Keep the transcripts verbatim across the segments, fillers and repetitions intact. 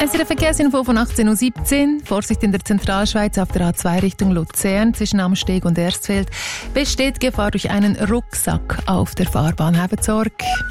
Es ist eine Verkehrsinfo von achtzehn Uhr siebzehn. Vorsicht in der Zentralschweiz auf der A zwei Richtung Luzern zwischen Amsteg und Erstfeld. Besteht Gefahr durch einen Rucksack auf der Fahrbahn. Habt Sorge.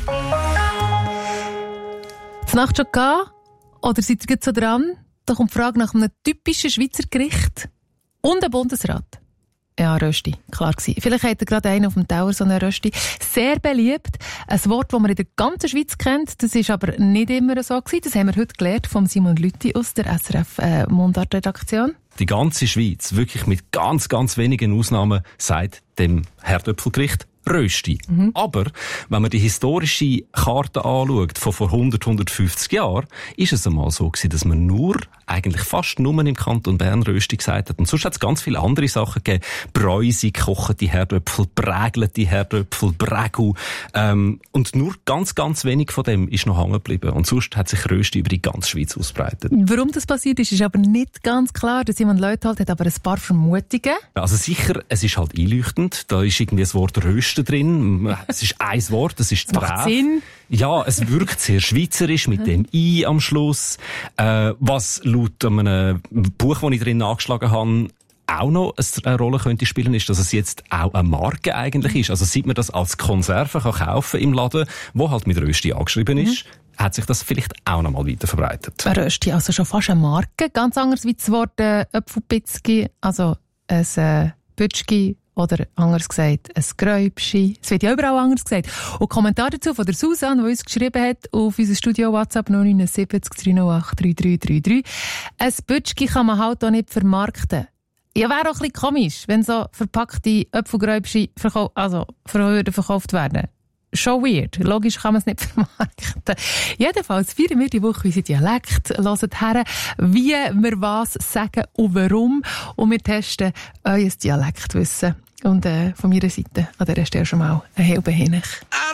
Die Nacht schon gegangen? Oder seid ihr jetzt so dran? Da kommt die Frage nach einem typischen Schweizer Gericht. Und ein Bundesrat. Ja, Rösti, klar gewesen. Vielleicht hat er gerade einen auf dem Tower, so einen Rösti. Sehr beliebt. Ein Wort, das man in der ganzen Schweiz kennt. Das ist aber nicht immer so gewesen. Das haben wir heute gelernt von Simon Lüthi aus der S R F äh, Mundart-Redaktion. Die ganze Schweiz, wirklich mit ganz, ganz wenigen Ausnahmen, sagt dem Herdöpfelgericht Rösti. Mhm. Aber wenn man die historische Karte anschaut, von vor hundert, hundertfünfzig Jahren, ist es einmal so gewesen, dass man nur, eigentlich fast nur im Kanton Bern Rösti gesagt hat. Und sonst hat es ganz viele andere Sachen gegeben. Bräuse, gekochte Herdöpfel, prägelte Herdöpfel, Brägu. Ähm, und nur ganz, ganz wenig von dem ist noch hängen geblieben. Und sonst hat sich Rösti über die ganze Schweiz ausbreitet. Warum das passiert ist, ist aber nicht ganz klar. Der Simon Leuthalt hat aber ein paar Vermutungen. Also sicher, es ist halt einleuchtend. Da ist irgendwie das Wort Rösten drin. Es ist ein Wort, das ist Macht Sinn. Ja, es wirkt sehr schweizerisch mit dem «i» am Schluss. Äh, was laut einem Buch, das ich drin angeschlagen habe, auch noch eine Rolle könnte spielen, ist, dass es jetzt auch eine Marke eigentlich ist. Also seit man das als Konserve kann kaufen im Laden, wo halt mit Rösti angeschrieben ist, mhm. hat sich das vielleicht auch noch mal weiter verbreitet. Rösti, also schon fast eine Marke. Ganz anders wie das Wort äh, Öpfelpitzki, also ein äh, Pütschki, oder anders gesagt, ein Gräubschi. Es wird ja überall anders gesagt. Und Kommentar dazu von der Susanne, die uns geschrieben hat auf unser Studio WhatsApp null neun sieben drei null acht drei drei drei drei. Ein Pütschki kann man halt auch nicht vermarkten. Ja, wäre auch ein bisschen komisch, wenn so verpackte Äpfelgräubschi verkau- also würden verkauft werden. Schon weird. Logisch kann man es nicht vermarkten. Jedenfalls feiern wir die Woche unseren Dialekt. Hört her, wie wir was sagen und warum. Und wir testen euer Dialektwissen. Und äh, von meiner Seite an dieser Stelle schon mal ein Helbe Henech.